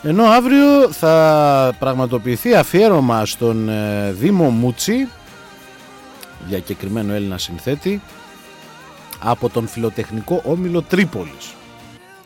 Ενώ αύριο θα πραγματοποιηθεί αφιέρωμα στον Δήμο Μούτσι, διακεκριμένο Έλληνα συνθέτη, από τον Φιλοτεχνικό Όμιλο Τρίπολης.